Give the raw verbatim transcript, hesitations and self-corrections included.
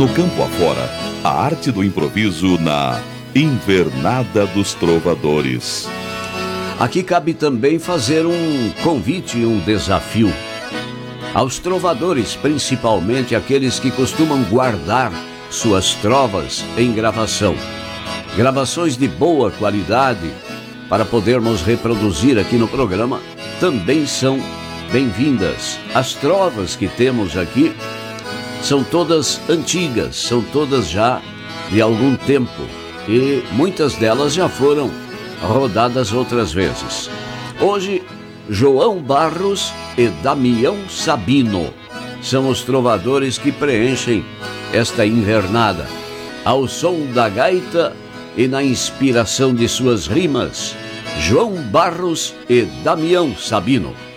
No campo afora, a arte do improviso na Invernada dos Trovadores. Aqui cabe também fazer um convite e um desafio aos trovadores, principalmente aqueles que costumam guardar suas trovas em gravação. Gravações de boa qualidade para podermos reproduzir aqui no programa também são bem-vindas. As trovas que temos aqui são todas antigas, são todas já de algum tempo e muitas delas já foram rodadas outras vezes. Hoje, João Barros e Damião Sabino são os trovadores que preenchem esta invernada. Ao som da gaita e na inspiração de suas rimas, João Barros e Damião Sabino.